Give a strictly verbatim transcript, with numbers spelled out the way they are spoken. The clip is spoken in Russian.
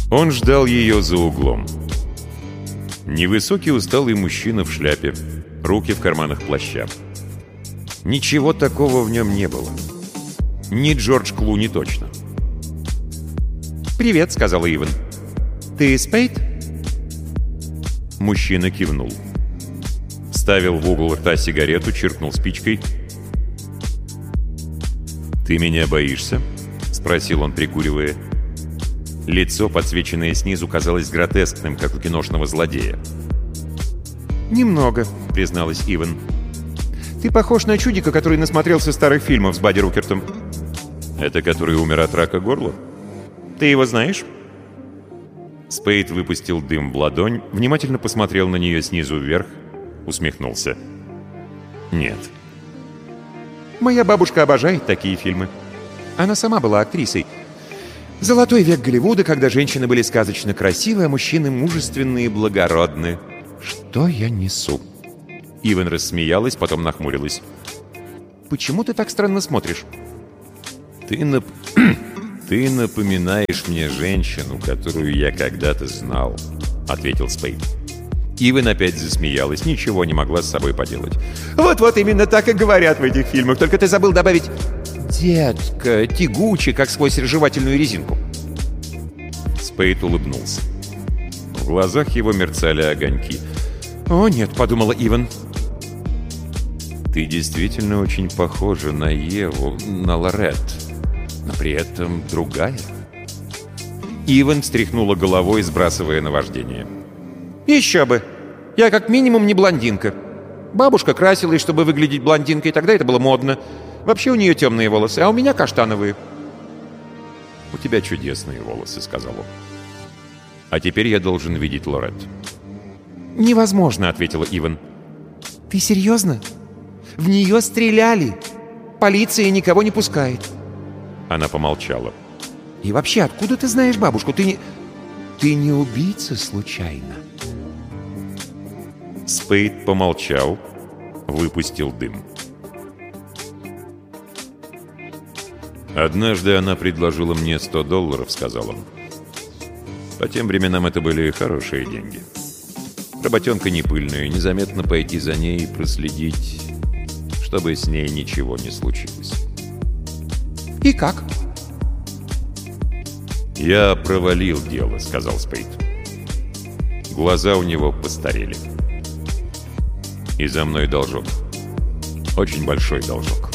Он ждал ее за углом. Невысокий усталый мужчина в шляпе, руки в карманах плаща. Ничего такого в нем не было. Не Джордж Клуни точно. «Привет», — сказала Иван. «Ты Спейд?» Мужчина кивнул. Вставил в угол рта сигарету, чиркнул спичкой. «Ты меня боишься?» — спросил он, прикуривая. Лицо, подсвеченное снизу, казалось гротескным, как у киношного злодея. «Немного», — призналась Иван. «Ты похож на чудика, который насмотрелся старых фильмов с Бадди Рукертом». «Это который умер от рака горла?» «Ты его знаешь?» Спейд выпустил дым в ладонь, внимательно посмотрел на нее снизу вверх, усмехнулся. «Нет». «Моя бабушка обожает такие фильмы. Она сама была актрисой. Золотой век Голливуда, когда женщины были сказочно красивы, а мужчины мужественные и благородны. Что я несу?» Иван рассмеялась, потом нахмурилась. «Почему ты так странно смотришь?» «Ты, нап... Ты напоминаешь мне женщину, которую я когда-то знал», — ответил Спейд. Иван опять засмеялась, ничего не могла с собой поделать. «Вот-вот именно так и говорят в этих фильмах, только ты забыл добавить «детка», тягуче, как сквозь жевательную резинку». Спейд улыбнулся. В глазах его мерцали огоньки. «О нет», — подумала Иван. «Ты действительно очень похожа на Еву, на Лорет, но при этом другая». Иван встряхнула головой, сбрасывая наваждение. «Еще бы! Я как минимум не блондинка. Бабушка красилась, чтобы выглядеть блондинкой, тогда это было модно. Вообще у нее темные волосы, а у меня каштановые». «У тебя чудесные волосы», — сказал он. «А теперь я должен видеть Лорет». «Невозможно», — ответила Иван. «Ты серьезно? В нее стреляли. Полиция никого не пускает». Она помолчала. «И вообще, откуда ты знаешь бабушку? Ты не... Ты не убийца случайно?» Спейд помолчал, выпустил дым. «Однажды она предложила мне сто долларов», — сказал он. «По тем временам это были хорошие деньги. Работенка не пыльная, незаметно пойти за ней и проследить, чтобы с ней ничего не случилось». «И как?» «Я провалил дело», — сказал Спейд. Глаза у него постарели. «И за мной должок. Очень большой должок».